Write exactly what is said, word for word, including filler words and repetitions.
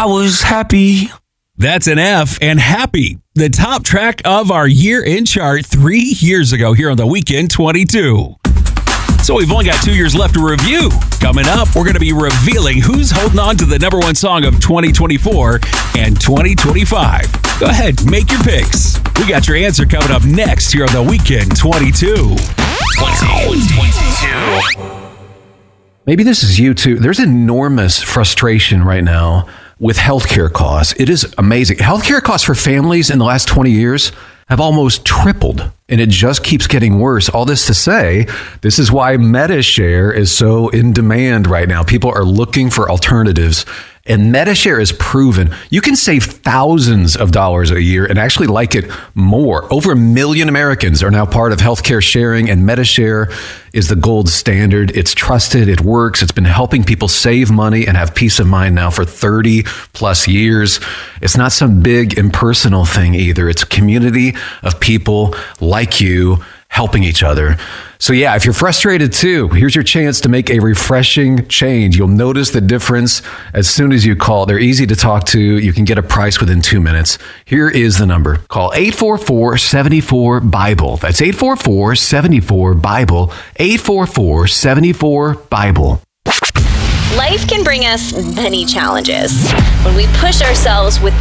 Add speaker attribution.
Speaker 1: I was happy.
Speaker 2: That's an F and Happy, the top track of our year in chart three years ago here on The Weekend twenty-two. So we've only got two years left to review. Coming up, we're going to be revealing who's holding on to the number one song of twenty twenty-four and twenty twenty-five. Go ahead, make your picks. We got your answer coming up next here on The Weekend twenty-two.
Speaker 3: twenty-two.
Speaker 4: Maybe this is you too. There's enormous frustration right now with healthcare costs. It is amazing. Healthcare costs for families in the last twenty years have almost tripled, and it just keeps getting worse. All this to say, this is why MediShare is so in demand right now. People are looking for alternatives, and MediShare is proven you can save thousands of dollars a year and actually like it more. Over a million Americans are now part of healthcare sharing, and MediShare is the gold standard. It's trusted. It works. It's been helping people save money and have peace of mind now for thirty plus years. It's not some big impersonal thing either. It's a community of people like you helping each other. So yeah, if you're frustrated too, here's your chance to make a refreshing change. You'll notice the difference as soon as you call. They're easy to talk to. You can get a price within two minutes. Here is the number. Call eight four four, seven four, BIBLE. That's eight four four, seven four, BIBLE. eight four four, seven four, BIBLE.
Speaker 5: Life can bring us many challenges. When we push ourselves with